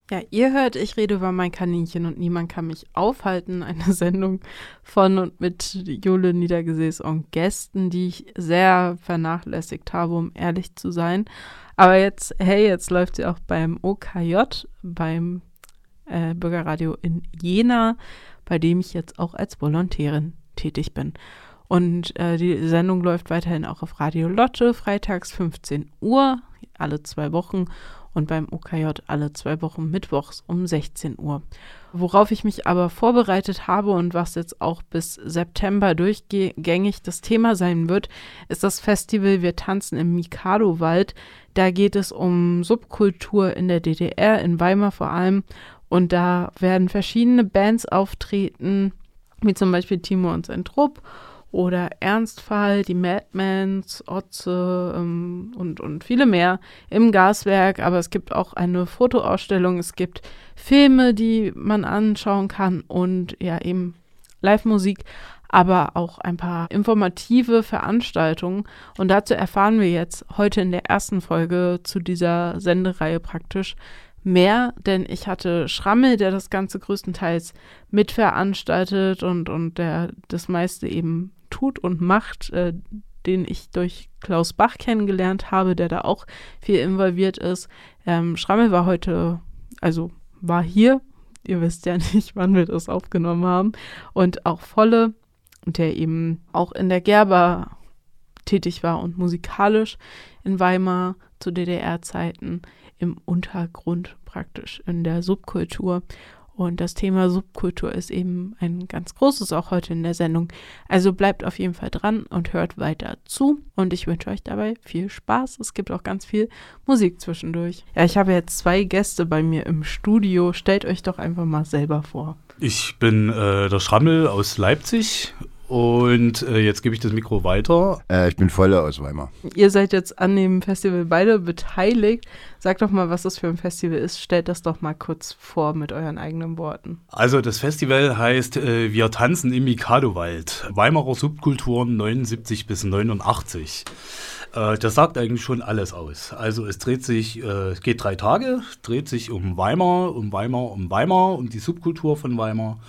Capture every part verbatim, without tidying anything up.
Ja, ihr hört, ich rede über mein Kaninchen und niemand kann mich aufhalten. Eine Sendung von und mit Jule Niedergesäß und Gästen, die ich sehr vernachlässigt habe, um ehrlich zu sein. Aber jetzt, hey, jetzt läuft sie auch beim O K J, beim äh, Bürgerradio in Jena, bei dem ich jetzt auch als Volontärin tätig bin. Und äh, die Sendung läuft weiterhin auch auf Radio Lotte, freitags fünfzehn Uhr, alle zwei Wochen. Und beim O K J alle zwei Wochen mittwochs um sechzehn Uhr. Worauf ich mich aber vorbereitet habe und was jetzt auch bis September durchgängig das Thema sein wird, ist das Festival Wir tanzen im Mikado-Wald. Da geht es um Subkultur in der D D R, in Weimar vor allem. Und da werden verschiedene Bands auftreten, wie zum Beispiel Timo und sein Trupp oder Ernstfall, die Madmans, Otze ähm, und, und viele mehr im Gaswerk. Aber es gibt auch eine Fotoausstellung, es gibt Filme, die man anschauen kann und ja eben Live-Musik, aber auch ein paar informative Veranstaltungen. Und dazu erfahren wir jetzt heute in der ersten Folge zu dieser Sendereihe praktisch mehr, denn ich hatte Schrammel, der das Ganze größtenteils mitveranstaltet und, und der das meiste eben tut und macht, äh, den ich durch Klaus Bach kennengelernt habe, der da auch viel involviert ist. Ähm, Schrammel war heute, also war hier, ihr wisst ja nicht, wann wir das aufgenommen haben, und auch Volle, der eben auch in der Gerber tätig war und musikalisch in Weimar zu D D R-Zeiten im Untergrund praktisch in der Subkultur. Und das Thema Subkultur ist eben ein ganz großes auch heute in der Sendung. Also bleibt auf jeden Fall dran und hört weiter zu. Und ich wünsche euch dabei viel Spaß. Es gibt auch ganz viel Musik zwischendurch. Ja, ich habe jetzt zwei Gäste bei mir im Studio. Stellt euch doch einfach mal selber vor. Ich bin äh, der Schrammel aus Leipzig. Und äh, jetzt gebe ich das Mikro weiter. Äh, ich bin Volle aus Weimar. Ihr seid jetzt an dem Festival beide beteiligt. Sagt doch mal, was das für ein Festival ist. Stellt das doch mal kurz vor mit euren eigenen Worten. Also das Festival heißt äh, Wir tanzen im Mikado-Wald. Weimarer Subkulturen neunundsiebzig bis neunundachtzig. Äh, das sagt eigentlich schon alles aus. Also es dreht sich, äh, es geht drei Tage, dreht sich um Weimar, um Weimar, um Weimar, um die Subkultur von Weimar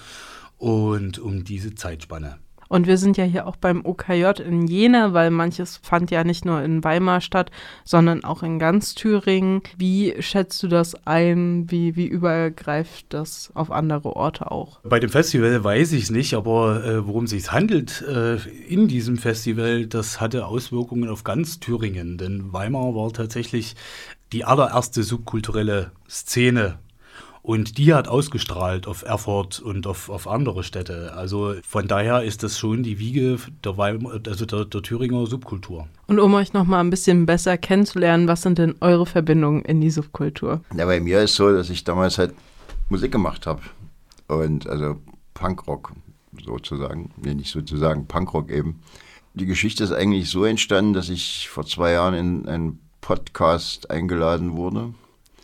und um diese Zeitspanne. Und wir sind ja hier auch beim O K J in Jena, weil manches fand ja nicht nur in Weimar statt, sondern auch in ganz Thüringen. Wie schätzt du das ein? Wie, wie übergreift das auf andere Orte auch? Bei dem Festival weiß ich es nicht, aber äh, worum es sich handelt äh, in diesem Festival, das hatte Auswirkungen auf ganz Thüringen. Denn Weimar war tatsächlich die allererste subkulturelle Szene. Und die hat ausgestrahlt auf Erfurt und auf, auf andere Städte. Also von daher ist das schon die Wiege der, Weimar, also der, der Thüringer Subkultur. Und um euch noch mal ein bisschen besser kennenzulernen, was sind denn eure Verbindungen in die Subkultur? Ja, bei mir ist so, dass ich damals halt Musik gemacht habe. Und also Punkrock sozusagen, nee, nicht sozusagen, Punkrock eben. Die Geschichte ist eigentlich so entstanden, dass ich vor zwei Jahren in einen Podcast eingeladen wurde,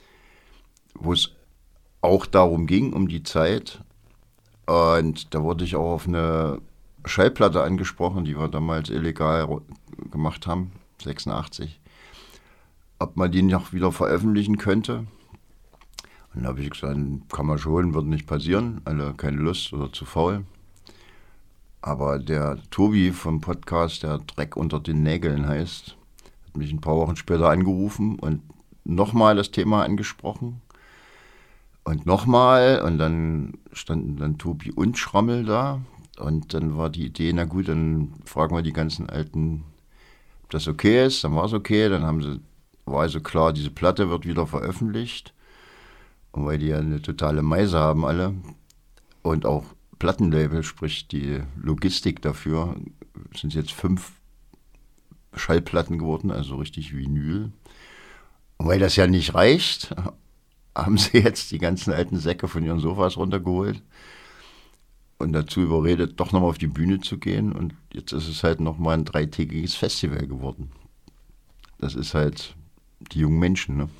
wo es auch darum ging, um die Zeit. Und da wurde ich auch auf eine Schallplatte angesprochen, die wir damals illegal gemacht haben, sechsundachtzig, ob man die noch wieder veröffentlichen könnte. Und da habe ich gesagt, kann man schon, wird nicht passieren, alle keine Lust oder zu faul. Aber der Tobi vom Podcast, der Dreck unter den Nägeln heißt, hat mich ein paar Wochen später angerufen und nochmal das Thema angesprochen. Und nochmal, und dann standen dann Tobi und Schrammel da. Und dann war die Idee, na gut, dann fragen wir die ganzen Alten, ob das okay ist. Dann war es okay, dann haben sie, war also klar, diese Platte wird wieder veröffentlicht. Und weil die ja eine totale Meise haben alle und auch Plattenlabel, sprich die Logistik dafür, sind jetzt fünf Schallplatten geworden, also richtig Vinyl. Und weil das ja nicht reicht, haben sie jetzt die ganzen alten Säcke von ihren Sofas runtergeholt und dazu überredet, doch nochmal auf die Bühne zu gehen. Und jetzt ist es halt nochmal ein dreitägiges Festival geworden. Das ist halt die jungen Menschen, ne?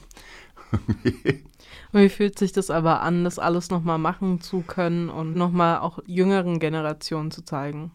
Und wie fühlt sich das aber an, das alles nochmal machen zu können und nochmal auch jüngeren Generationen zu zeigen?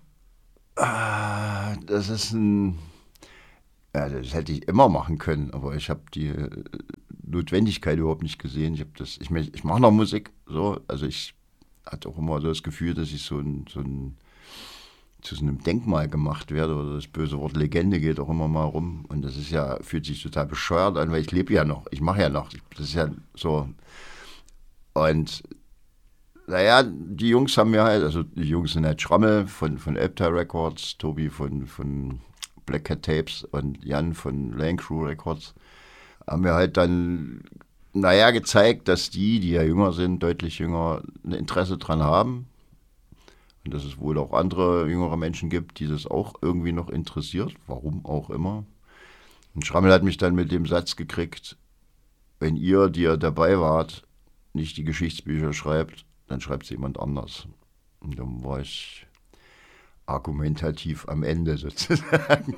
Ah, das ist ein... Ja, das hätte ich immer machen können, aber ich habe die Notwendigkeit überhaupt nicht gesehen. Ich habe das, ich, ich mache noch Musik, so, also ich hatte auch immer so das Gefühl, dass ich so ein, so ein zu so einem Denkmal gemacht werde, oder das böse Wort Legende geht auch immer mal rum. Und das ist ja, fühlt sich total bescheuert an, weil ich lebe ja noch, ich mache ja noch. Das ist ja so. Und naja, die Jungs haben mir halt, also die Jungs sind halt Schrammel von, von Epta Records, Tobi von, von Black Cat Tapes und Jan von Lane Crew Records, haben mir halt dann, naja, gezeigt, dass die, die ja jünger sind, deutlich jünger, ein Interesse dran haben. Und dass es wohl auch andere jüngere Menschen gibt, die das auch irgendwie noch interessiert, warum auch immer. Und Schrammel hat mich dann mit dem Satz gekriegt, wenn ihr, die ihr dabei wart, nicht die Geschichtsbücher schreibt, dann schreibt es jemand anders. Und dann war ich argumentativ am Ende sozusagen.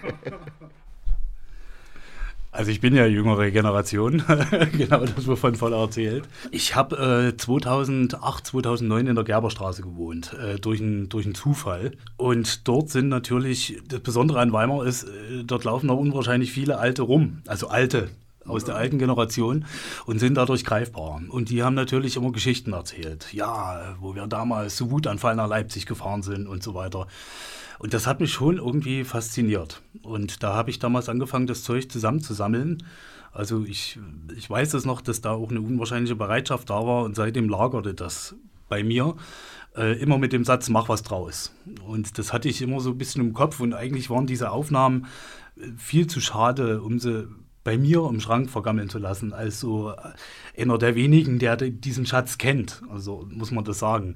Also ich bin ja jüngere Generation, genau das, wovon Voller erzählt. Ich habe äh, zweitausendacht, zweitausendneun in der Gerberstraße gewohnt, äh, durch einen durch einen Zufall. Und dort sind natürlich, das Besondere an Weimar ist, äh, dort laufen noch unwahrscheinlich viele Alte rum, also Alte aus der alten Generation und sind dadurch greifbar. Und die haben natürlich immer Geschichten erzählt. Ja, wo wir damals zu Wutanfall nach Leipzig gefahren sind und so weiter. Und das hat mich schon irgendwie fasziniert. Und da habe ich damals angefangen, das Zeug zusammenzusammeln. Also ich, ich weiß es noch, dass da auch eine unwahrscheinliche Bereitschaft da war und seitdem lagerte das bei mir. Äh, immer mit dem Satz, mach was draus. Und das hatte ich immer so ein bisschen im Kopf und eigentlich waren diese Aufnahmen viel zu schade, um sie bei mir im Schrank vergammeln zu lassen, als so einer der wenigen, der diesen Schatz kennt. Also muss man das sagen.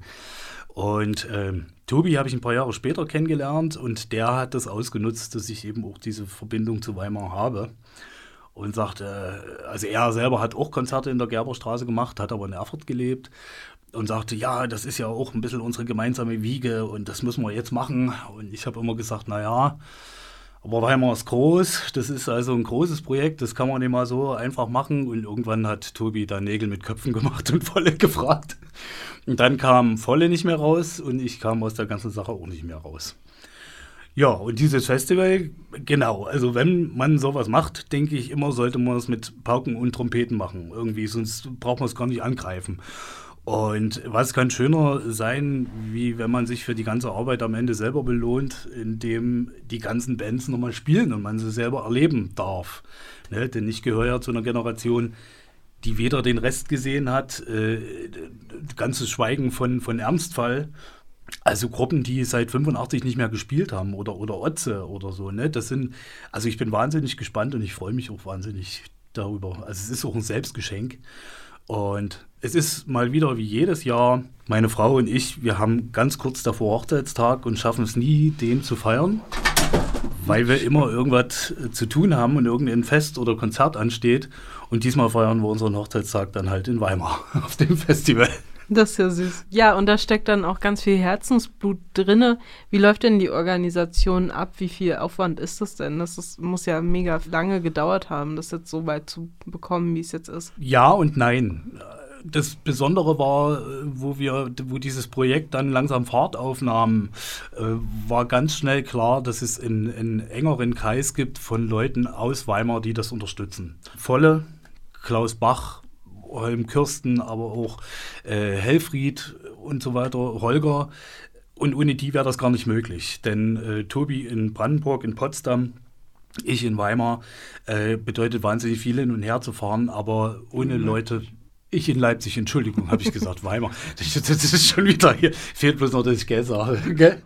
Und ähm, Tobi habe ich ein paar Jahre später kennengelernt und der hat das ausgenutzt, dass ich eben auch diese Verbindung zu Weimar habe. Und sagte, also er selber hat auch Konzerte in der Gerberstraße gemacht, hat aber in Erfurt gelebt und sagte, ja, das ist ja auch ein bisschen unsere gemeinsame Wiege und das müssen wir jetzt machen. Und ich habe immer gesagt, naja, aber Weimar ist groß, das ist also ein großes Projekt, das kann man nicht mal so einfach machen. Und irgendwann hat Tobi da Nägel mit Köpfen gemacht und Volle gefragt. Und dann kam Volle nicht mehr raus und ich kam aus der ganzen Sache auch nicht mehr raus. Ja, und dieses Festival, genau, also wenn man sowas macht, denke ich immer, sollte man es mit Pauken und Trompeten machen. Irgendwie, sonst braucht man es gar nicht angreifen. Und was kann schöner sein, wie wenn man sich für die ganze Arbeit am Ende selber belohnt, indem die ganzen Bands nochmal spielen und man sie selber erleben darf. Ne? Denn ich gehöre ja zu einer Generation, die weder den Rest gesehen hat, äh, ganzes Schweigen von, von Ernstfall, also Gruppen, die seit fünfundachtzig nicht mehr gespielt haben oder, oder Otze oder so. Ne? Das sind, also ich bin wahnsinnig gespannt und ich freue mich auch wahnsinnig darüber. Also es ist auch ein Selbstgeschenk. Und es ist mal wieder wie jedes Jahr, meine Frau und ich, wir haben ganz kurz davor Hochzeitstag und schaffen es nie, den zu feiern, weil wir immer irgendwas zu tun haben und irgendein Fest oder Konzert ansteht. Und diesmal feiern wir unseren Hochzeitstag dann halt in Weimar auf dem Festival. Das ist ja süß. Ja, und da steckt dann auch ganz viel Herzensblut drinne. Wie läuft denn die Organisation ab? Wie viel Aufwand ist das denn? Das ist, muss ja mega lange gedauert haben, das jetzt so weit zu bekommen, wie es jetzt ist. Ja und nein. Das Besondere war, wo wir, wo dieses Projekt dann langsam Fahrt aufnahm, war ganz schnell klar, dass es einen, einen engeren Kreis gibt von Leuten aus Weimar, die das unterstützen. Volle, Klaus Bach, Holm Kirsten, aber auch äh, Helfried und so weiter, Holger. Und ohne die wäre das gar nicht möglich. Denn äh, Tobi in Brandenburg, in Potsdam, ich in Weimar, äh, bedeutet wahnsinnig viel hin und her zu fahren, aber ohne Leute. Ich in Leipzig, Entschuldigung, habe ich gesagt, Weimar. Das, das ist schon wieder hier. Fehlt bloß noch, dass ich Geld sage. Gell?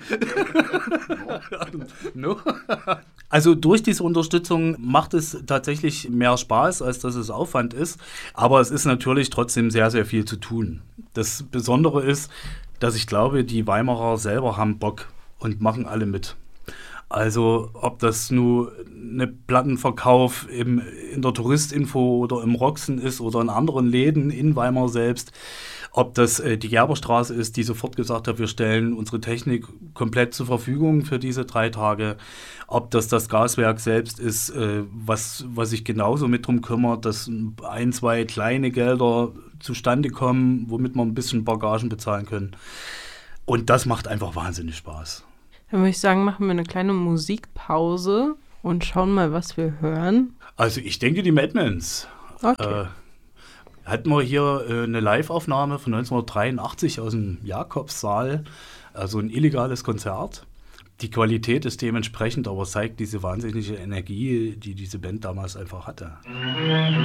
No? Also durch diese Unterstützung macht es tatsächlich mehr Spaß, als dass es Aufwand ist. Aber es ist natürlich trotzdem sehr, sehr viel zu tun. Das Besondere ist, dass ich glaube, die Weimarer selber haben Bock und machen alle mit. Also ob das nur eine Plattenverkauf im, in der Touristinfo oder im Roxen ist oder in anderen Läden in Weimar selbst, ob das äh, die Gerberstraße ist, die sofort gesagt hat, wir stellen unsere Technik komplett zur Verfügung für diese drei Tage, ob das das Gaswerk selbst ist, äh, was, was sich genauso mit drum kümmert, dass ein, zwei kleine Gelder zustande kommen, womit wir ein bisschen Bagagen bezahlen können. Und das macht einfach wahnsinnig Spaß. Dann würde ich sagen, machen wir eine kleine Musikpause und schauen mal, was wir hören. Also ich denke die Madmans. Okay. Äh, hatten wir hier äh, eine Live-Aufnahme von neunzehnhundertdreiundachtzig aus dem Jakobssaal, also ein illegales Konzert. Die Qualität ist dementsprechend, aber zeigt diese wahnsinnige Energie, die diese Band damals einfach hatte.